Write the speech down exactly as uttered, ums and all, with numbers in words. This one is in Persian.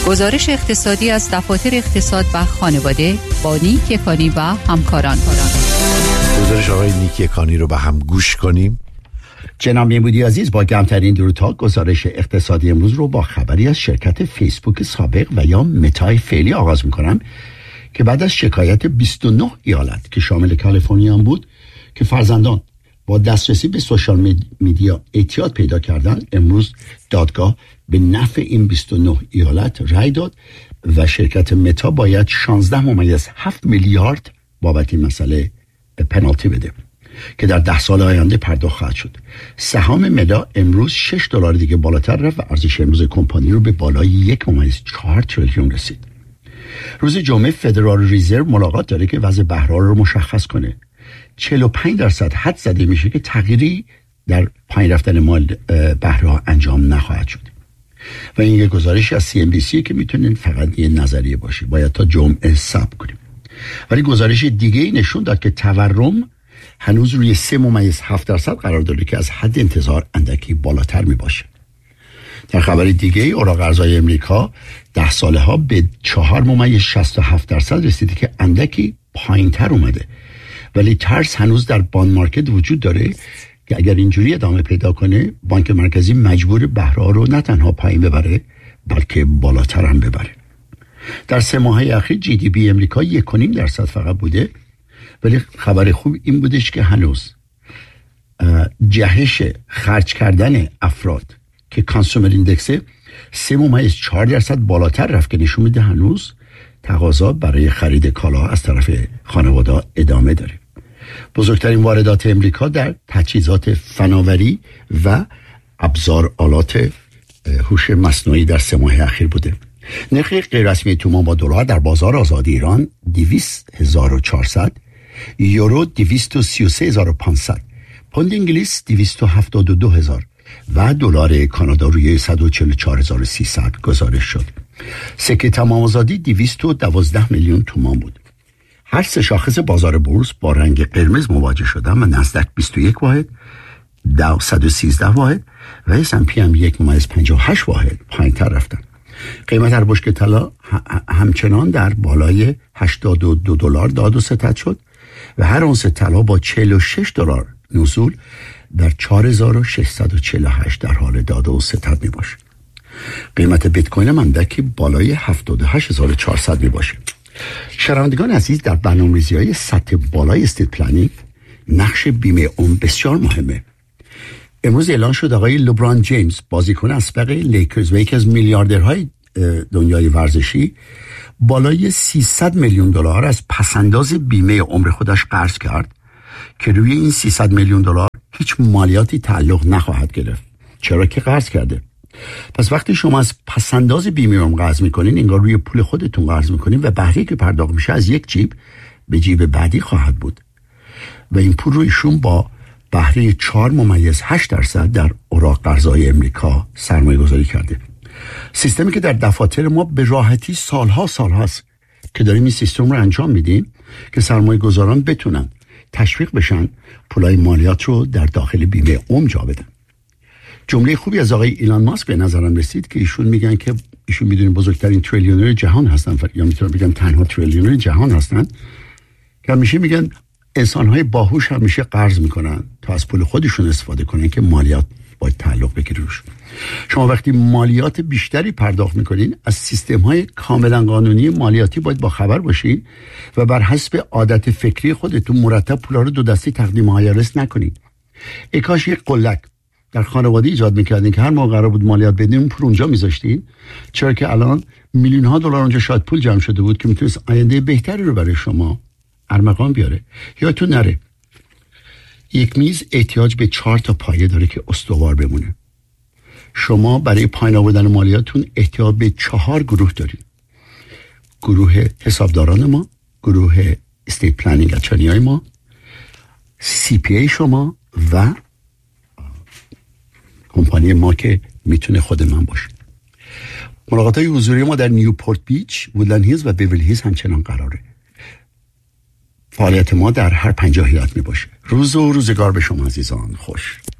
گزارش اقتصادی از دفاتر اقتصاد و خانواده با نیک یکانی و همکاران. گزارش آقای نیک یکانی رو به هم گوش کنیم. جناب میمودی عزیز، با گرمترین درودها گزارش اقتصادی امروز رو با خبری از شرکت فیسبوک سابق و یا متای فعلی آغاز میکنم که بعد از شکایت بیست و نه ایالت که شامل کالیفرنیا هم بود که فرزندان با دسترسی به سوشال میدیا اعتیاد پیدا کردن، امروز دادگاه به نفع این بیست و نه ایالت رأی داد و شرکت متا باید شانزده ممیز هفت میلیارد بابت این مسئله پنالتی بده که در ده سال آینده پرداخت خواهد شد. سهام متا امروز شش دلار دیگه بالاتر رفت و ارزش امروز کمپانی رو به بالای یک ممیز چهار تریلیون رسید. روز جمعه فدرال ریزرو ملاقات داره که وضع بهره رو مشخص کنه. چهل و پنج درصد حد زده میشه که تغییری در پایین رفتن مال بهره انجام نخواهد شد. و این یک گزارشی از سی ام بی سی که میتونین فقط یه نظریه باشه، باید تا جمعه صبر کنیم. ولی گزارش دیگه ای نشون داد که تورم هنوز روی سه ممیز هفت درصد قرار داره که از حد انتظار اندکی بالاتر می باشه. در خبر دیگه ای اوراق ارزهای امریکا ده ساله ها به چهار ممیز شصت و هفت درصد رسیده که اندکی پایین تر اومده، ولی ترس هنوز در باند مارکت وجود داره که اگر اینجوری ادامه پیدا کنه بانک مرکزی مجبور بهره رو نه تنها پایین ببره بلکه بالاتر هم ببره. در سه ماه اخیر جی دی پی امریکا یک و نیم درصد فقط بوده، ولی خبر خوب این بودش که هنوز جهش خرج کردن افراد که کانسومر ایندکس سه ممیز چهار درصد بالاتر رفت که نشون میده هنوز تقاضا برای خرید کالا از طرف خانواده ادامه داره. بزرگترین واردات امریکا در تجهیزات فناوری و ابزار آلات هوش مصنوعی در سه ماه اخیر بوده. نرخ غیررسمی تومان با دلار در بازار آزاد ایران دویست هزار و چهارصد، یورو دویست و سی و سه هزار و پانصد، پوند انگلیس دویست و هفتاد و دو هزار و دلار کانادا روی صد و چهل و چهار هزار و سیصد گزارش شد. سکه تمام آزادی دویست و دوازده میلیون تومان بود. هر سه شاخص بازار بورس با رنگ قرمز مواجه شدن و نزدک بیست و یک واحد، داو صد و سیزده واحد و اس اند پی هم یک ممیز پنجاه و هشت واحد پایین تر رفتن. قیمت هر بشکه طلا همچنان در بالای هشتاد و دو دلار داد و ستد شد و هر اونس طلا با چهل و شش دلار نزول در چهار هزار و ششصد و چهل و هشت در حال داد و ستد می باشه. قیمت بیت کوین هم اندکی بالای هفتاد و هشت هزار و چهارصد می باشه. شنوندگان عزیز، در برنامه‌ریزی‌های سطح بالای استیت پلنینگ نقش بیمه عمر بسیار مهمه. امروز اعلان شد آقای لبران جیمز، بازیکن اسبق لیکرز و یکی از میلیاردرهای دنیای ورزشی، بالای سیصد میلیون دلار از پسنداز بیمه عمر خودش قرض کرد که روی این سیصد میلیون دلار هیچ مالیاتی تعلق نخواهد گرفت، چرا که قرض کرده. پس وقتی شما از پسنداز بیمه عمر قرض میکنین، انگار روی پول خودتون قرض میکنین و بهره‌ای که پرداخت میشه از یک جیب به جیب بعدی خواهد بود و این پول رو ایشون با بهره چهار ممیز هشت درصد در اوراق قرضای امریکا سرمایه گذاری کرده. سیستمی که در دفاتر ما به راحتی سالها سالهاست که داریم این سیستم رو انجام میدیم که سرمایه گذاران بتونن تشویق بشن پولای مالیات رو در داخل بیمه عمر جا بدن. جمله خوبی از آقای ایلان ماسک به نظرم رسید که ایشون میگن که ایشون میدونین بزرگترین تریلیونر جهان هستن، یا میتونم بگم تنها تریلیونر جهان هستن، که همیشه میگن انسان‌های باهوش همیشه قرض میکنن تا از پول خودشون استفاده کنن که مالیات باید تعلق بگیره روش. شما وقتی مالیات بیشتری پرداخت میکنین، از سیستم‌های کاملا قانونی مالیاتی باید با خبر باشین و بر حسب عادت فکری خودتون مرتب پولا رو دو دستی تقدیم آیرس نکنین. ای کاش یک قلک در خانواده ایجاد میکردین که هر موقع قرار بود مالیات بدین اون پول اونجا میذاشتین، چرا که الان میلیون ها دلار اونجا شاید پول جمع شده بود که میتونست آینده بهتری رو برای شما ارمغان بیاره. یا تو نره یک میز احتیاج به چهار تا پایه داره که استوار بمونه. شما برای پایین آوردن مالیاتتون احتیاج به چهار گروه دارید: گروه حسابداران ما، گروه استیت پلنینگ اچانیای ما، سی پی ای شما و کمپانی ما که میتونه خود من باشه. ملاقات‌های حضوری ما در نیوپورت بیچ، وودلند هیلز و بیولی هیلز همچنان قراره. فعالیت ما در هر پنجاه ایالت می باشه. روز و روزگار به شما عزیزان خوش.